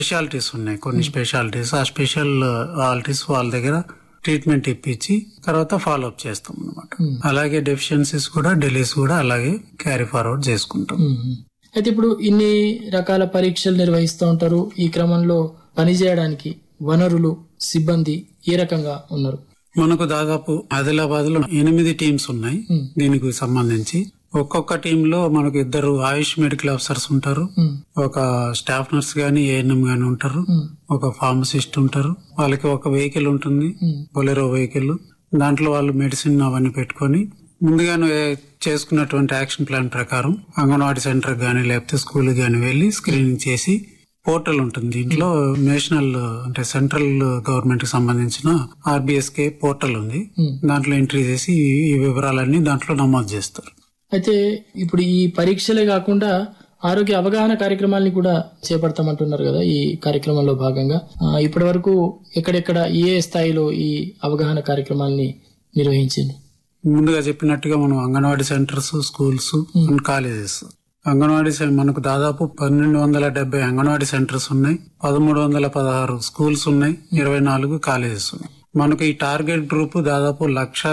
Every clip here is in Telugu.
స్పెషాలిటీస్ ఉన్నాయి, కొన్ని స్పెషాలిటీస్. ఆ స్పెషాలిటీస్ వాళ్ళ దగ్గర ట్రీట్మెంట్ ఇప్పించి తర్వాత ఫాలో అప్ చేస్తాం అనమాట. అలాగే డెఫిషియన్సీస్ కూడా, డిలీస్ కూడా అలాగే క్యారీ ఫార్వర్డ్ చేసుకుంటాం. అయితే ఇప్పుడు ఇన్ని రకాల పరీక్షలు నిర్వహిస్తూ ఉంటారు. ఈ క్రమంలో పనిచేయడానికి వనరులు, సిబ్బంది ఏ రకంగా ఉన్నారు? మనకు దాదాపు ఆదిలాబాద్ లో 8 టీమ్స్ ఉన్నాయి దీనికి సంబంధించి. ఒక్కొక్క టీమ్ లో మనకు 2 ఆయుష్ మెడికల్ ఆఫీసర్స్ ఉంటారు, ఒక స్టాఫ్ నర్స్ గాని, ఏఎన్ఎం గాని ఉంటారు, ఒక ఫార్మసిస్ట్ ఉంటారు. వాళ్ళకి ఒక వెహికల్ ఉంటుంది, బొలెరో వెహికల్. దాంట్లో వాళ్ళు మెడిసిన్ అవన్నీ పెట్టుకొని ముందుగానే చేసుకున్నటువంటి యాక్షన్ ప్లాన్ ప్రకారం అంగన్వాడీ సెంటర్ గానీ లేకపోతే స్కూల్ గానీ వెళ్లి స్క్రీనింగ్ చేసి, పోర్టల్ ఉంటుంది దీంట్లో, నేషనల్ అంటే సెంట్రల్ గవర్నమెంట్ కి సంబంధించిన RBSK పోర్టల్ ఉంది. దాంట్లో ఎంట్రీ చేసి ఈ వివరాలన్నీ దాంట్లో నమోదు చేస్తారు. అయితే ఇప్పుడు ఈ పరీక్షలే కాకుండా ఆరోగ్య అవగాహన కార్యక్రమాలని కూడా చేపడతామంటున్నారు కదా. ఈ కార్యక్రమంలో భాగంగా ఇప్పటి వరకు ఎక్కడెక్కడ ఏ స్థాయిలో ఈ అవగాహన కార్యక్రమాన్ని నిర్వహించింది? ముందుగా చెప్పినట్టుగా మనం anganwadi centres, schools and colleges, anganwadi మనకు దాదాపు 1270 అంగన్వాడీ సెంటర్స్ ఉన్నాయి, 1316 స్కూల్స్ ఉన్నాయి, 24 కాలేజెస్ ఉన్నాయి. మనకు ఈ టార్గెట్ గ్రూప్ దాదాపు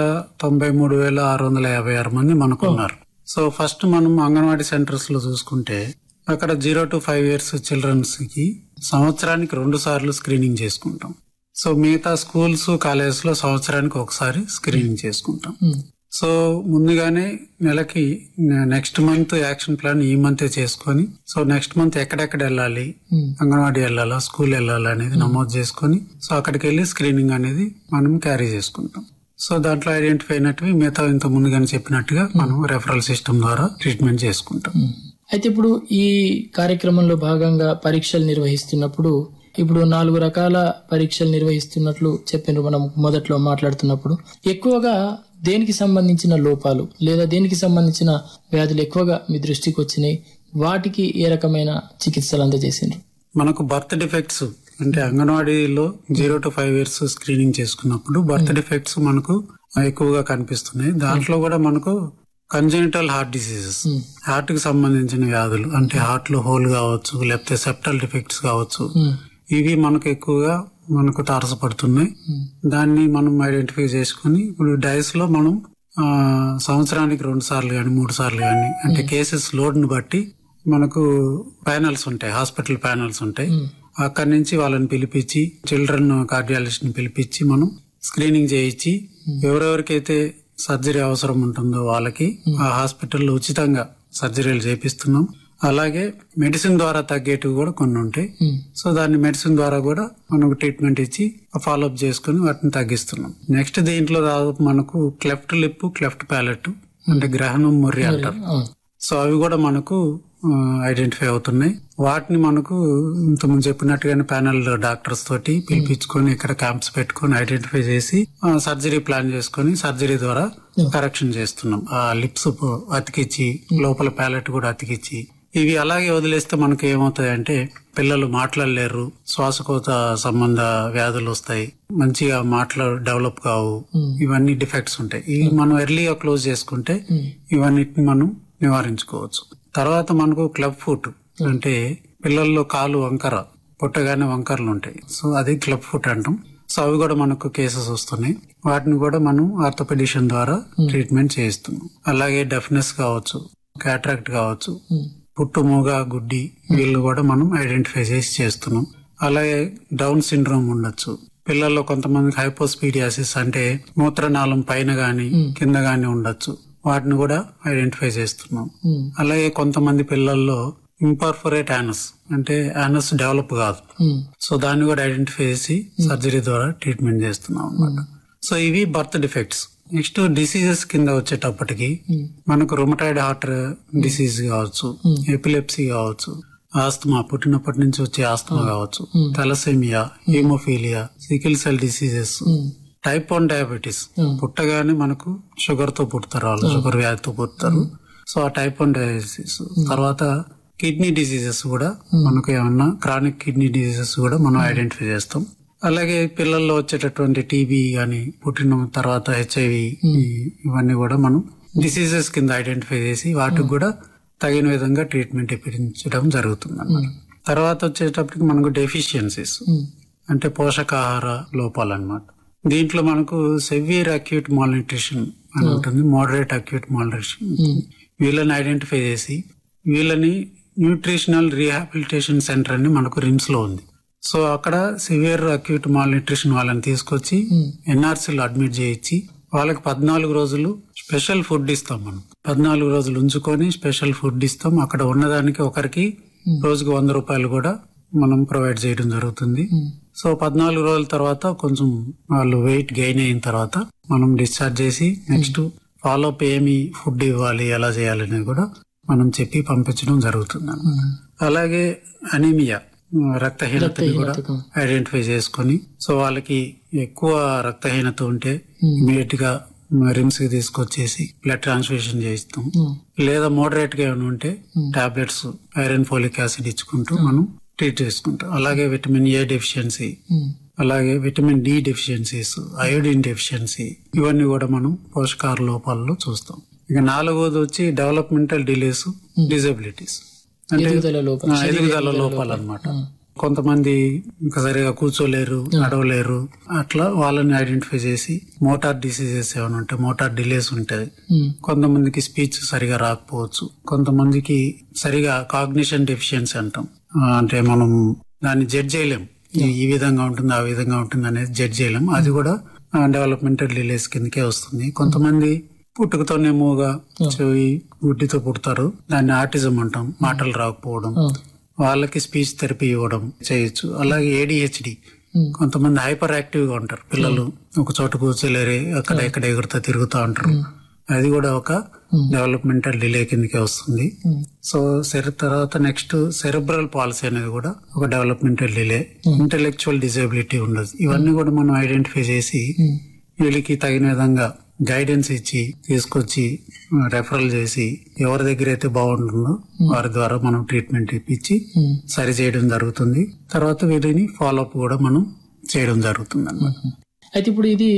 193,656 మంది మనకు ఉన్నారు. సో ఫస్ట్ మనం అంగన్వాడీ సెంటర్స్ లో చూసుకుంటే అక్కడ 0 to 5 years చిల్డ్రన్స్ కి సంవత్సరానికి 2 సార్లు స్క్రీనింగ్ చేసుకుంటాం. సో మిగతా స్కూల్స్, కాలేజెస్ లో సంవత్సరానికి ఒకసారి స్క్రీనింగ్ చేసుకుంటాం. సో ముందుగానే నెలకి నెక్స్ట్ మంత్ యాక్షన్ ప్లాన్ ఈ మంత్ చేసుకొని, సో నెక్స్ట్ మంత్ ఎక్కడెక్కడ వెళ్ళాలి, అంగన్వాడీ వెళ్ళాలా, స్కూల్ వెళ్ళాలా అనేది నమోదు చేసుకొని, సో అక్కడికి వెళ్ళి స్క్రీనింగ్ అనేది మనం క్యారీ చేసుకుంటాం. సో దాంట్లో ఐడెంటిఫై అయినట్టు మిగతా ఇంత ముందుగానే చెప్పినట్టుగా మనం రెఫరల్ సిస్టమ్ ద్వారా ట్రీట్మెంట్ చేసుకుంటాం. అయితే ఇప్పుడు ఈ కార్యక్రమంలో భాగంగా పరీక్షలు నిర్వహిస్తున్నప్పుడు, ఇప్పుడు 4 రకాల పరీక్షలు నిర్వహిస్తున్నట్లు చెప్పినారు మనం మొదట్లో మాట్లాడుతున్నప్పుడు. ఎక్కువగా దేనికి సంబంధించిన లోపాలు లేదా దేనికి సంబంధించిన వ్యాధులు ఎక్కువగా మీ దృష్టికి వచ్చినాయి? వాటికి ఏ రకమైన చికిత్సలు అందజేసిండ్రు? మనకు బర్త్ డిఫెక్ట్స్ అంటే అంగన్వాడీలో 0 to 5 years స్క్రీనింగ్ చేసుకున్నప్పుడు బర్త్ డిఫెక్ట్స్ మనకు ఎక్కువగా కనిపిస్తున్నాయి. దాంట్లో కూడా మనకు కంజెనిటల్ హార్ట్ డిసీజెస్, హార్ట్ కి సంబంధించిన వ్యాధులు, అంటే హార్ట్ లో హోల్ కావచ్చు, లేకపోతే సెప్టల్ డిఫెక్ట్స్ కావచ్చు, ఇవి మనకు ఎక్కువగా మనకు తారసపడుతున్నాయి. దాన్ని మనం ఐడెంటిఫై చేసుకుని ఇప్పుడు డైస్ లో మనం సంవత్సరానికి 2 సార్లు గాని 3 సార్లు గాని, అంటే కేసెస్ లోడ్ ని బట్టి మనకు ప్యానల్స్ ఉంటాయి, హాస్పిటల్ ప్యానల్స్ ఉంటాయి. అక్కడి నుంచి వాళ్ళని పిలిపించి, చిల్డ్రన్ కార్డియాలజిస్ట్ ని పిలిపించి మనం స్క్రీనింగ్ చేయించి, ఎవరెవరికైతే సర్జరీ అవసరం ఉంటుందో వాళ్ళకి ఆ హాస్పిటల్లో ఉచితంగా సర్జరీలు చేపిస్తున్నాం. అలాగే మెడిసిన్ ద్వారా తగ్గేటివి కూడా కొన్ని ఉంటాయి. సో దాన్ని మెడిసిన్ ద్వారా కూడా మనకు ట్రీట్మెంట్ ఇచ్చి ఫాలోఅప్ చేసుకుని వాటిని తగ్గిస్తున్నాం. నెక్స్ట్ దీంట్లో దాదాపు మనకు క్లెఫ్ట్ లిప్, క్లెఫ్ట్ ప్యాలెట్ అంటే గ్రహణం, మొర్రి అంటారు. సో అవి కూడా మనకు ఐడెంటిఫై అవుతున్నాయి. వాటిని మనకు ఇంతకుముందు చెప్పినట్టుగానే ప్యానల్ డాక్టర్స్ తోటి పిలిపించుకొని ఇక్కడ క్యాంప్స్ పెట్టుకొని ఐడెంటిఫై చేసి సర్జరీ ప్లాన్ చేసుకుని సర్జరీ ద్వారా కరెక్షన్ చేస్తున్నాం. ఆ లిప్స్ అతికిచ్చి, లోపల ప్యాలెట్ కూడా అతికిచ్చి. ఇవి అలాగే వదిలేస్తే మనకు ఏమవుతాయంటే పిల్లలు మాట్లాడలేరు, శ్వాసకోశ సంబంధ వ్యాధులు వస్తాయి, మంచిగా డెవలప్ కావు, ఇవన్నీ డిఫెక్ట్స్ ఉంటాయి. ఇవి మనం ఎర్లీగా క్లోజ్ చేసుకుంటే ఇవన్నిటిని మనం నివారించుకోవచ్చు. తర్వాత మనకు క్లబ్ ఫుట్ అంటే పిల్లల్లో కాలు వంకర, పుట్టగానే వంకరలు ఉంటాయి. సో అది క్లబ్ ఫుట్ అంటాం. సో అవి కూడా మనకు కేసెస్ వస్తున్నాయి. వాటిని కూడా మనం ఆర్థోపెడిషన్ ద్వారా ట్రీట్మెంట్ చేయిస్తున్నాం. అలాగే డెఫ్నెస్ కావచ్చు, క్యాట్రాక్ట్ కావచ్చు, పుట్టు, మూగ, గుడ్డి, వీళ్ళు కూడా మనం ఐడెంటిఫై చేసి చేస్తున్నాం. అలాగే డౌన్ సిండ్రోమ్ ఉండొచ్చు. పిల్లల్లో కొంతమందికి హైపోస్పీడియాసిస్ అంటే మూత్రనాళం పైన గాని కింద గాని ఉండొచ్చు. వాటిని కూడా ఐడెంటిఫై చేస్తున్నాం. అలాగే కొంతమంది పిల్లల్లో ఇంపర్ఫొరేట్ యానస్ అంటే యానస్ డెవలప్ కాదు. సో దాన్ని కూడా ఐడెంటిఫై చేసి సర్జరీ ద్వారా ట్రీట్మెంట్ చేస్తున్నాం అన్నమాట. సో ఇవి బర్త్ డిఫెక్ట్స్. నెక్స్ట్ డిసీజెస్ కింద వచ్చేటప్పటికి మనకు రుమటాయిడ్ హార్ట్ డిసీజ్ కావచ్చు, ఎపిలెప్సీ కావచ్చు, ఆస్తమా, పుట్టినప్పటి నుంచి వచ్చే ఆస్తమా కావచ్చు, thalassaemia, haemophilia, sickle cell diseases, type 1 diabetes. పుట్టగానే మనకు షుగర్ తో పుడతారు, వాళ్ళు షుగర్ వ్యాధితో పుడతారు. సో ఆ టైప్ 1 డయాబెటీస్. తర్వాత కిడ్నీ డిసీజెస్ కూడా మనకు ఏమన్నా క్రానిక్ కిడ్నీ డిసీజెస్ కూడా మనం ఐడెంటిఫై చేస్తాం. అలాగే పిల్లల్లో వచ్చేటటువంటి టీబీ గాని, పుట్టిన తర్వాత HIV, ఇవన్నీ కూడా మనం డిసీజెస్ కింద ఐడెంటిఫై చేసి వాటికి కూడా తగిన విధంగా ట్రీట్మెంట్ ఇప్పించడం జరుగుతుంది అన్నమాట. తర్వాత వచ్చేటప్పటికి మనకు డెఫిషియన్సీస్ అంటే పోషకాహార లోపాలు అన్నమాట. దీంట్లో మనకు సెవియర్ అక్యూట్ మాల్న్యూట్రిషన్ అని ఉంటుంది, మోడరేట్ అక్యూట్ మాల్న్యూట్రిషన్. వీళ్ళని ఐడెంటిఫై చేసి వీళ్ళని న్యూట్రిషనల్ రీహాబిలిటేషన్ సెంటర్ అని మనకు రిమ్స్ లో ఉంది. సో అక్కడ సివియర్ అక్యూట్ మాల్న్యూట్రిషన్ వాళ్ళని తీసుకొచ్చి ఎన్ఆర్సీలో అడ్మిట్ చేయించి వాళ్ళకి 14 రోజులు స్పెషల్ ఫుడ్ ఇస్తాం. మనం 14 రోజులు ఉంచుకొని స్పెషల్ ఫుడ్ ఇస్తాం. అక్కడ ఉన్నదానికి ఒకరికి రోజుకి 100 రూపాయలు కూడా మనం ప్రొవైడ్ చేయడం జరుగుతుంది. సో 14 రోజుల తర్వాత కొంచెం వాళ్ళు వెయిట్ గెయిన్ అయిన తర్వాత మనం డిశ్చార్జ్ చేసి నెక్స్ట్ ఫాలోఅప్ ఏమి ఫుడ్ ఇవ్వాలి, ఎలా చేయాలి అనేది కూడా మనం చెప్పి పంపించడం జరుగుతుంది. అలాగే అనీమియా రక్తహీనతని కూడా ఐడెంటిఫై చేసుకుని, సో వాళ్ళకి ఎక్కువ రక్తహీనత ఉంటే ఇమీడియట్ గా రిమ్స్ కి తీసుకొచ్చేసి బ్లడ్ ట్రాన్స్ఫ్యూషన్ చేయిస్తాం. లేదా మోడరేట్ గా ఏమైనా ఉంటే టాబ్లెట్స్ ఐరన్ ఫోలిక్ యాసిడ్ ఇచ్చుకుంటూ మనం ట్రీట్ చేసుకుంటాం. అలాగే విటమిన్ ఏ డెఫిషియన్సీ, అలాగే vitamin D deficiencies, iodine deficiency, ఇవన్నీ కూడా మనం పోషకాహార లోపాలలో చూస్తాం. ఇక 4వది వచ్చి డెవలప్మెంటల్ డిలేస్, డిజబిలిటీస్ అంటే ఎదుగుదల లోపాలు అన్నమాట. కొంతమంది ఇంకా సరిగా కూర్చోలేరు, నడవలేరు, అట్లా వాళ్ళని ఐడెంటిఫై చేసి మోటార్ డిసీజెస్ ఏమైనా ఉంటాయి, మోటార్ డిలేస్ ఉంటాయి. కొంతమందికి స్పీచ్ సరిగా రాకపోవచ్చు, కొంతమందికి సరిగా కాగ్నిషన్ డెఫిషియన్సీ అంటాం. అంటే మనం దాన్ని జడ్జ్ చేయలేం, ఈ విధంగా ఉంటుంది ఆ విధంగా ఉంటుంది అనేది జడ్జ్ చేయలేం. అది కూడా డెవలప్మెంటల్ డిలేస్ కిందకే వస్తుంది. కొంతమంది పుట్టుకతోనే మూగా చెవి గుడ్డితో పుడతారు, దాన్ని ఆటిజం అంటాం, మాటలు రాకపోవడం, వాళ్ళకి స్పీచ్ థెరపీ ఇవ్వడం చేయొచ్చు. అలాగే ADHD, కొంతమంది హైపర్ యాక్టివ్ గా ఉంటారు పిల్లలు, ఒక చోట కూర్చోలేరే, అక్కడ ఇక్కడ ఎగురుతా తిరుగుతూ ఉంటారు, అది కూడా ఒక డెవలప్మెంటల్ డిలే కిందకే వస్తుంది. సో తర్వాత నెక్స్ట్ సెరెబ్రల్ పాలసీ అనేది కూడా ఒక డెవలప్మెంటల్ డిలే. ఇంటెలెక్చువల్ డిజబిలిటీ ఉండదు. ఇవన్నీ కూడా మనం ఐడెంటిఫై చేసి వీళ్ళకి తగిన విధంగా గైడెన్స్ ఇచ్చి తీసుకొచ్చి రెఫరల్ చేసి ఎవరి దగ్గర అయితే బాగుంటుందో వారి ద్వారా మనం ట్రీట్మెంట్ ఇప్పించి సరి చేయడం జరుగుతుంది. తర్వాత వీటిని ఫాలోఅప్ కూడా మనం చేయడం జరుగుతుంది అన్నమాట. అయితే ఇప్పుడు ఇది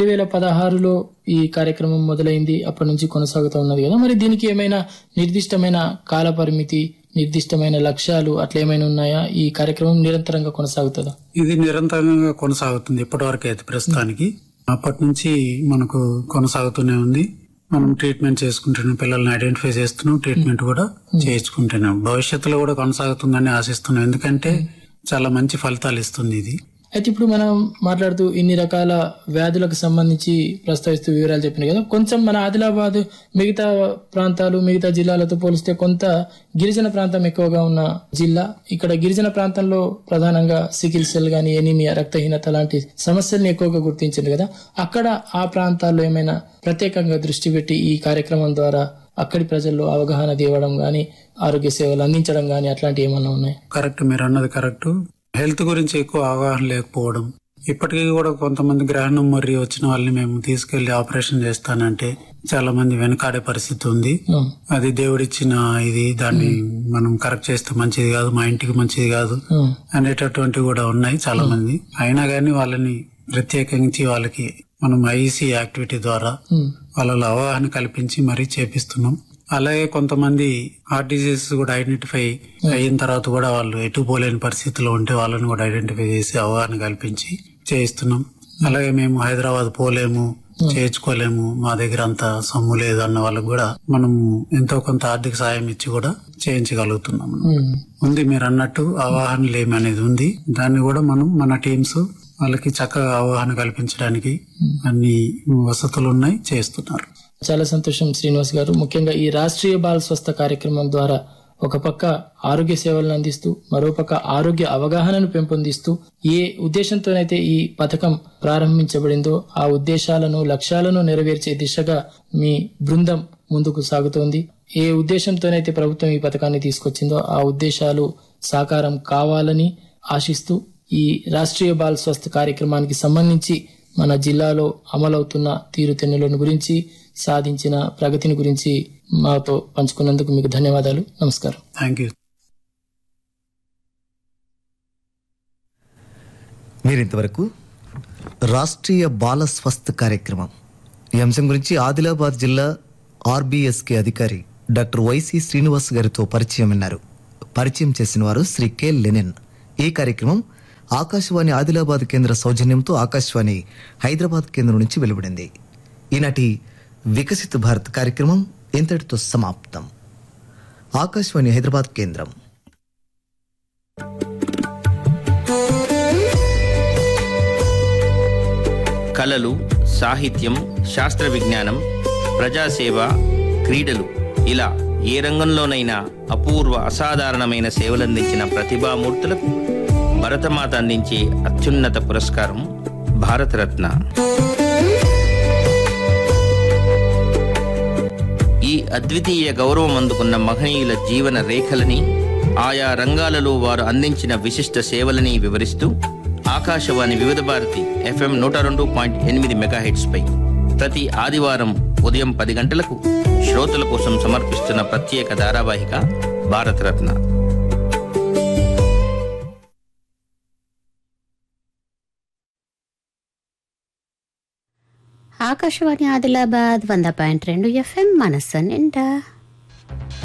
2016లో ఈ కార్యక్రమం మొదలైంది, అప్పటి నుంచి కొనసాగుతూ ఉన్నది కదా, మరి దీనికి ఏమైనా నిర్దిష్టమైన కాల పరిమితి, నిర్దిష్టమైన లక్ష్యాలు అట్లా ఏమైనా ఉన్నాయా? ఈ కార్యక్రమం నిరంతరంగా కొనసాగుతుందా? ఇది నిరంతరంగా కొనసాగుతుంది ఇప్పటి వరకు అయితే ప్రస్తుతానికి. అప్పటి నుంచి మనకు కొనసాగుతూనే ఉంది. మనం ట్రీట్మెంట్ చేసుకుంటున్నాం, పిల్లల్ని ఐడెంటిఫై చేస్తున్నాం, ట్రీట్మెంట్ కూడా చేయించుకుంటున్నాం. భవిష్యత్తులో కూడా కొనసాగుతుందని ఆశిస్తున్నాం, ఎందుకంటే చాలా మంచి ఫలితాలు ఇస్తుంది ఇది. అయితే ఇప్పుడు మనం మాట్లాడుతూ ఇన్ని రకాల వ్యాధులకు సంబంధించి ప్రస్తావిస్తూ వివరాలు చెప్పినాయి కదా, కొంచెం మన ఆదిలాబాద్ మిగతా ప్రాంతాలు, మిగతా జిల్లాలతో పోలిస్తే కొంత గిరిజన ప్రాంతం ఎక్కువగా ఉన్న జిల్లా. ఇక్కడ గిరిజన ప్రాంతంలో ప్రధానంగా సికిల్ సెల్ గానీ, ఎనీమియా, రక్తహీనత లాంటి సమస్యల్ని ఎక్కువగా గుర్తించింది కదా. అక్కడ ఆ ప్రాంతాల్లో ఏమైనా ప్రత్యేకంగా దృష్టి పెట్టి ఈ కార్యక్రమం ద్వారా అక్కడి ప్రజల్లో అవగాహన తేవడం గానీ, ఆరోగ్య సేవలు అందించడం గానీ అట్లాంటివి ఏమన్నా ఉన్నాయి? కరెక్ట్, మీరు అన్నది కరెక్ట్. హెల్త్ గురించి ఎక్కువ అవగాహన లేకపోవడం, ఇప్పటికీ కూడా కొంతమంది గ్రహణం మర్రి వచ్చిన వాళ్ళని మేము తీసుకెళ్లి ఆపరేషన్ చేస్తానంటే చాలా మంది వెనకాడే పరిస్థితి ఉంది. అది దేవుడిచ్చిన ఇది, దాన్ని మనం కరెక్ట్ చేస్తే మంచిది కాదు, మా ఇంటికి మంచిది కాదు అనేటటువంటివి కూడా ఉన్నాయి చాలా మంది. అయినా గానీ వాళ్ళని ప్రత్యేకించి వాళ్ళకి మనం ఐఈసీ యాక్టివిటీ ద్వారా వాళ్ళలో అవగాహన కల్పించి మరీ చేపిస్తున్నాం. అలాగే కొంతమంది హార్ట్ డిసీజ్ కూడా ఐడెంటిఫై అయిన తర్వాత కూడా వాళ్ళు ఎటు పోలేని పరిస్థితిలో ఉంటే వాళ్ళని కూడా ఐడెంటిఫై చేసి అవగాహన కల్పించి చేయిస్తున్నాం. అలాగే మేము హైదరాబాద్ పోలేము, చేయించుకోలేము, మా దగ్గర అంత సొమ్ము లేదు అన్న వాళ్ళకు కూడా మనం ఎంతో కొంత ఆర్థిక సాయం ఇచ్చి కూడా చేయించగలుగుతున్నాం. ఉంది మీరు అన్నట్టు అవగాహన లేమి అనేది ఉంది. దాన్ని కూడా మనం మన టీమ్స్ వాళ్ళకి చక్కగా అవగాహన కల్పించడానికి అన్ని వసతులు ఉన్నాయి, చేస్తున్నారు. చాలా సంతోషం శ్రీనివాస్ గారు. ముఖ్యంగా ఈ రాష్ట్రీయ బాల స్వస్థ కార్యక్రమం ద్వారా ఒక పక్క ఆరోగ్య సేవలను అందిస్తూ, మరోపక్క ఆరోగ్య అవగాహనను పెంపొందిస్తూ, ఏ ఉద్దేశంతోనైతే ఈ పథకం ప్రారంభించబడిందో ఆ ఉద్దేశాలను, లక్ష్యాలను నెరవేర్చే దిశగా మీ బృందం ముందుకు సాగుతోంది. ఏ ఉద్దేశంతోనైతే ప్రభుత్వం ఈ పథకాన్ని తీసుకొచ్చిందో ఆ ఉద్దేశాలు సాకారం కావాలని ఆశిస్తూ ఈ రాష్ట్రీయ బాల స్వస్థ కార్యక్రమానికి సంబంధించి మన జిల్లాలో అమలవుతున్న తీరుతెన్నులను గురించి, సాధించిన ప్రగతిని గురించి మాతో పంచుకున్నందుకు మీకు ధన్యవాదాలు. నమస్కారం. Thank you. మీరింతవరకు రాష్ట్రీయ బాల స్వస్థ్ కార్యక్రమం ఈ అంశం గురించి ఆదిలాబాద్ జిల్లా RBSK అధికారి డాక్టర్ వైసి శ్రీనివాస్ గారితో పరిచయం విన్నారు. పరిచయం చేసిన వారు శ్రీ కె లెనిన్. ఈ కార్యక్రమం ఆకాశవాణి ఆదిలాబాద్ కేంద్ర సౌజన్యంతో ఆకాశవాణి హైదరాబాద్ కేంద్రం నుంచి వెలువడింది. ఈనాటి వికసిత భారత్ కార్యక్రమం ఇంతటితో సమాప్తం. ఆకాశవాణి హైదరాబాద్ కేంద్రం. కళలు, సాహిత్యం, శాస్త్ర విజ్ఞానం, ప్రజాసేవ, క్రీడలు ఇలా ఏ రంగంలోనైనా అపూర్వ అసాధారణమైన సేవలందించిన ప్రతిభామూర్తులకు భరతమాత అందించే అత్యున్నత పురస్కారం భారతరత్న. ఈ అద్వితీయ గౌరవం అందుకున్న మహనీయుల జీవన రేఖలని, ఆయా రంగాలలో వారు అందించిన విశిష్ట సేవలని వివరిస్తూ ఆకాశవాణి వివిధ భారతి FM 102.8 మెగాహెట్స్ పై ప్రతి ఆదివారం ఉదయం 10 గంటలకు శ్రోతల కోసం సమర్పిస్తున్న ప్రత్యేక ధారావాహిక భారతరత్న. ఆకాశవాణి ఆదిలాబాద్ 100.2 FM మనస్సు నిండా.